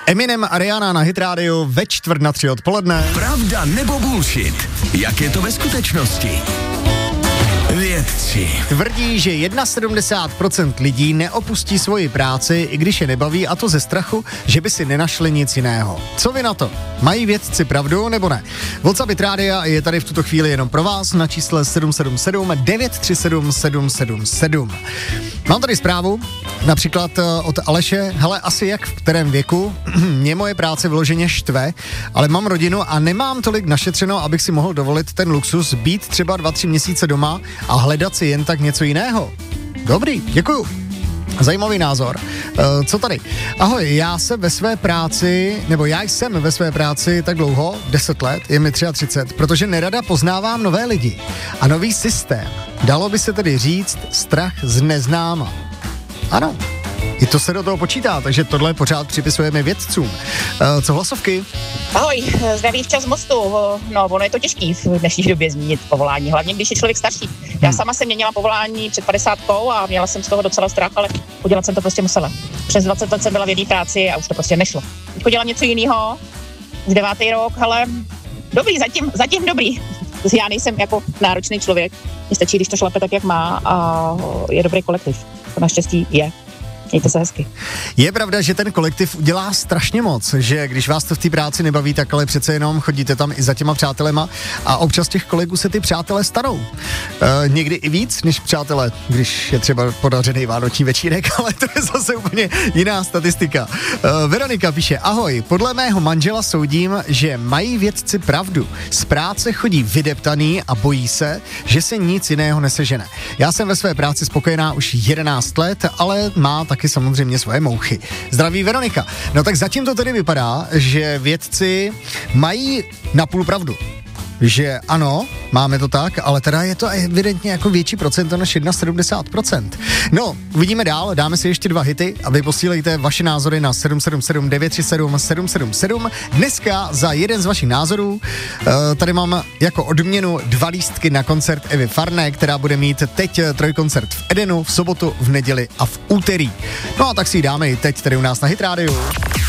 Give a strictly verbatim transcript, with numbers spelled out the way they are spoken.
Eminem a Rihanna na Hit Radio ve čtvrt na tři odpoledne. Pravda nebo bullshit? Jak je to ve skutečnosti? Vědci tvrdí, že sedmdesát jedna procent lidí neopustí svoji práci, i když je nebaví, a to ze strachu, že by si nenašli nic jiného. Co vy na to? Mají vědci pravdu nebo ne? WhatsApp Hit Radia je tady v tuto chvíli jenom pro vás na čísle sedm sedm sedm devět tři sedm sedm sedm sedm. Mám tady zprávu, například od Aleše. Hele, asi jak v kterém věku, mě moje práce vyloženě štve, ale mám rodinu a nemám tolik našetřeno, abych si mohl dovolit ten luxus být třeba dva, tři měsíce doma a hledat si jen tak něco jiného. Dobrý, děkuju. Zajímavý názor. Uh, co tady? Ahoj, já se ve své práci, nebo já jsem ve své práci tak dlouho, deset let, je mi třicet tři, protože nerada poznávám nové lidi a nový systém. Dalo by se tedy říct strach z neznáma. Ano, i to se do toho počítá, takže tohle pořád připisujeme vědcům. Uh, co hlasovky? Ahoj, zdraví včas z Mostu. No, ono je to těžký v dnešní době zmínit povolání, hlavně když je člověk starší. Já Hmm. sama jsem měla povolání před padesátkou a měla jsem z toho docela strach, ale udělat jsem to prostě musela. Přes dvacet let jsem byla v jedné práci a už to prostě nešlo. Teď dělám něco jiného, už devátý rok, ale dobrý, zatím, zatím dobrý. Já nejsem jako náročný člověk, mně stačí, když to šlape tak, jak má, a je dobrý kolektiv. To naštěstí je. Mějte se hezky. Je pravda, že ten kolektiv udělá strašně moc, že když vás to v té práci nebaví, tak ale přece jenom chodíte tam i za těma přátelema a občas těch kolegů se ty přátelé stanou. E, někdy i víc než přátelé, když je třeba podařený vánoční večírek, ale to je zase úplně jiná statistika. E, Veronika píše, ahoj, podle mého manžela soudím, že mají vědci pravdu. Z práce chodí vydeptaný a bojí se, že se nic jiného nesežene. Já jsem ve své práci spokojená už jedenáct let, ale má taky samozřejmě svoje mouchy. Zdraví Veronika. No tak zatím to tedy vypadá, že vědci mají napůl pravdu. Že ano, máme to tak, ale teda je to evidentně jako větší procento než sedmdesát jedna procent. No, uvidíme dál, dáme si ještě dva hity a vy posílejte vaše názory na sedm sedm sedm devět tři sedm sedm sedm sedm. Dneska za jeden z vašich názorů uh, tady mám jako odměnu dva lístky na koncert Evy Farné, která bude mít teď trojkoncert v Edenu, v sobotu, v neděli a v úterý. No a tak si ji dáme i teď tady u nás na Hit Radio.